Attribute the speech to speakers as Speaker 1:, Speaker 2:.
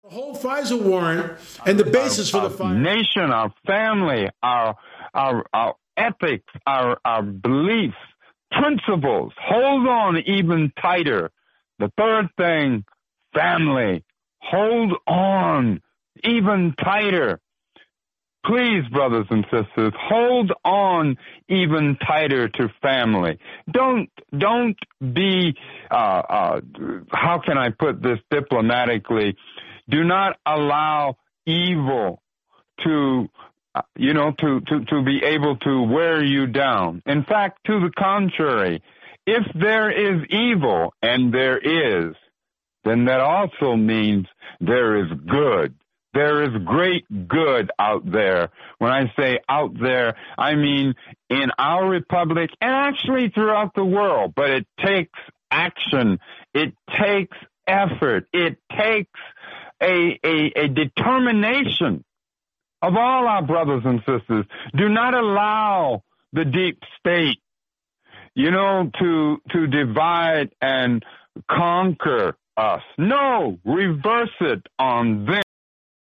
Speaker 1: The whole FISA warrant and the basis for the FISA
Speaker 2: nation, our family, our ethics, our beliefs, principles. Hold on even tighter. The third thing, family. Hold on even tighter. Please, brothers and sisters, hold on even tighter to family. Don't be, how can I put this diplomatically? Do not allow evil to be able to wear you down. In fact, to the contrary, if there is evil, and there is, then that also means there is good. There is great good out there. When I say out there, I mean in our republic and actually throughout the world. But it takes action. It takes effort. It takes a determination of all our brothers and sisters. Do not allow the deep state, to divide and conquer us. No, reverse it on them.